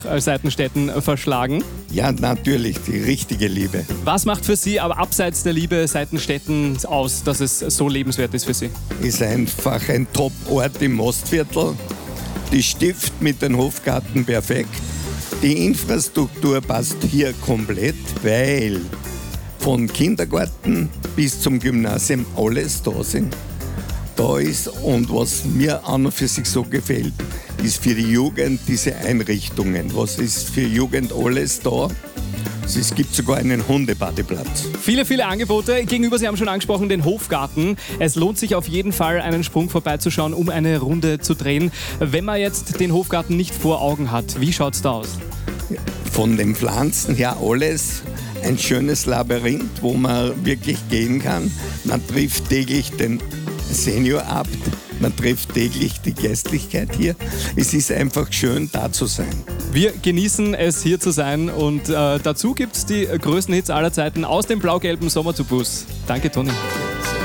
Seitenstetten verschlagen. Ja, natürlich, die richtige Liebe. Was macht für Sie aber abseits der Liebe Seitenstetten aus, dass es so lebenswert ist für Sie? Ist einfach ein Top-Ort im Mostviertel. Die Stift mit dem Hofgarten perfekt. Die Infrastruktur passt hier komplett, weil von Kindergarten bis zum Gymnasium alles da ist. Und was mir an und für sich so gefällt, ist für die Jugend diese Einrichtungen. Was ist für Jugend alles da? Es gibt sogar einen Hundebadeplatz. Viele, viele Angebote. Gegenüber, Sie haben schon angesprochen, den Hofgarten. Es lohnt sich auf jeden Fall, einen Sprung vorbeizuschauen, um eine Runde zu drehen. Wenn man jetzt den Hofgarten nicht vor Augen hat, wie schaut es da aus? Von den Pflanzen her alles. Ein schönes Labyrinth, wo man wirklich gehen kann. Man trifft täglich den Seniorabt, man trifft täglich die Gästlichkeit hier. Es ist einfach schön, da zu sein. Wir genießen es, hier zu sein, und dazu gibt es die größten Hits aller Zeiten aus dem blau-gelben Sommerzubus. Danke, Toni.